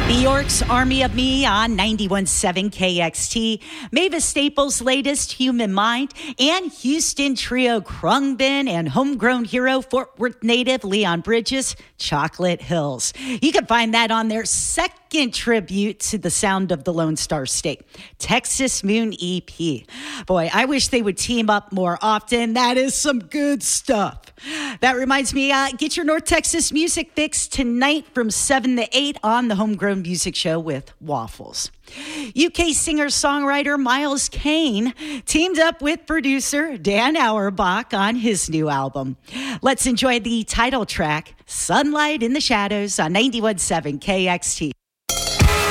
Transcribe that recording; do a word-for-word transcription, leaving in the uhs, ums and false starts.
The York's Army of Me on ninety-one point seven K X T, Mavis Staples' latest Human Mind, and Houston trio Khruangbin and homegrown hero Fort Worth native Leon Bridges, Chocolate Hills. You can find that on their second tribute to the sound of the Lone Star State, Texas Moon E P. Boy, I wish they would team up more often. That is some good stuff. That reminds me, uh, get your North Texas music fix tonight from seven to eight on the Homegrown Music Show with Waffles. U K singer-songwriter Miles Kane teamed up with producer Dan Auerbach on his new album. Let's enjoy the title track, Sunlight in the Shadows, on ninety-one point seven K X T.